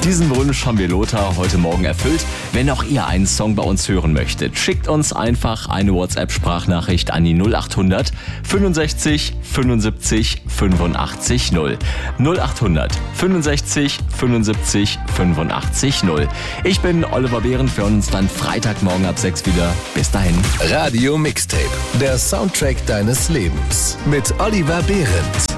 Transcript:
Diesen Wunsch haben wir Lothar heute Morgen erfüllt. Wenn auch ihr einen Song bei uns hören möchtet, schickt uns einfach eine WhatsApp-Sprachnachricht an die 0800 65 75 85 0. 0800 65 75 85 0. Ich bin Oliver Behrens. Wir hören uns dann Freitagmorgen ab 6 wieder. Bis dahin. Radio Mixtape, der Soundtrack deines Lebens mit Oliver Behrens.